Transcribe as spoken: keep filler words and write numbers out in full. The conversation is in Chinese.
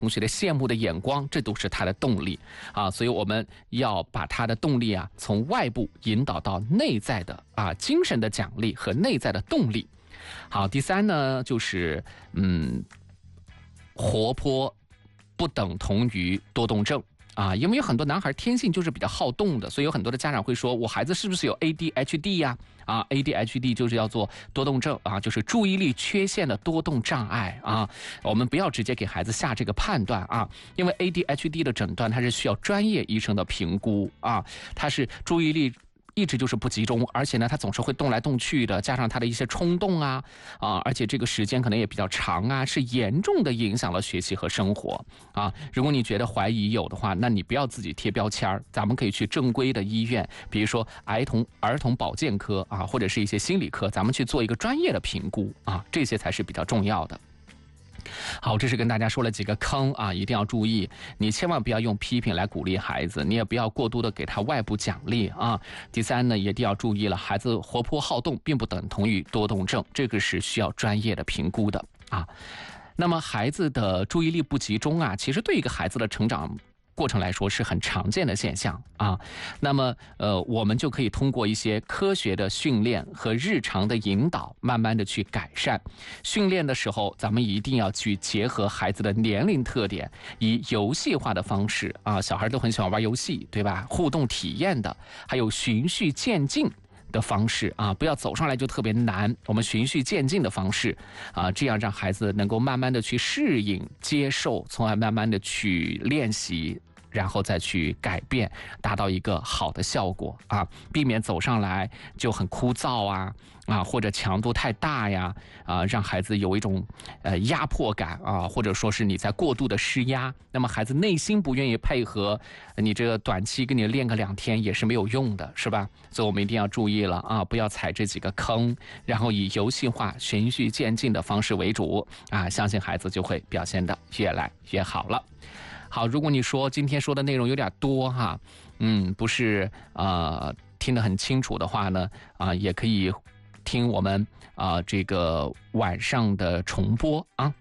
同学的羡慕的眼光，这都是他的动力啊，所以我们要把他的动力啊从外部引导到内在的啊精神的奖励和内在的动力。好，第三呢就是嗯，活泼不等同于多动症。啊，因为有很多男孩天性就是比较好动的，所以有很多的家长会说，我孩子是不是有 A D H D 呀？啊 ，A D H D 就是叫做多动症啊，就是注意力缺陷的多动障碍啊。我们不要直接给孩子下这个判断啊，因为 A D H D 的诊断它是需要专业医生的评估啊，它是注意力一直就是不集中，而且呢，他总是会动来动去的，加上他的一些冲动啊啊，而且这个时间可能也比较长啊，是严重的影响了学习和生活啊。如果你觉得怀疑有的话，那你不要自己贴标签，咱们可以去正规的医院，比如说儿童儿童保健科啊，或者是一些心理科，咱们去做一个专业的评估啊，这些才是比较重要的。好，这是跟大家说了几个坑啊，一定要注意，你千万不要用批评来鼓励孩子，你也不要过度的给他外部奖励啊。第三呢，一定要注意了，孩子活泼好动并不等同于多动症，这个是需要专业的评估的啊。那么孩子的注意力不集中啊，其实对一个孩子的成长过程来说是很常见的现象啊，那么呃，我们就可以通过一些科学的训练和日常的引导，慢慢的去改善。训练的时候，咱们一定要去结合孩子的年龄特点，以游戏化的方式啊，小孩都很喜欢玩游戏，对吧？互动体验的，还有循序渐进的方式啊，不要走上来就特别难，我们循序渐进的方式啊，这样让孩子能够慢慢的去适应、接受，从而慢慢的去练习，然后再去改变，达到一个好的效果啊，避免走上来就很枯燥啊啊，或者强度太大呀啊，让孩子有一种呃压迫感啊，或者说是你在过度的施压，那么孩子内心不愿意配合，你这个短期给你练个两天也是没有用的，是吧？所以我们一定要注意了啊，不要踩这几个坑，然后以游戏化、循序渐进的方式为主啊，相信孩子就会表现得越来越好了。好，如果你说今天说的内容有点多哈，嗯，不是呃听得很清楚的话呢，啊、呃，也可以听我们啊、呃、这个晚上的重播啊。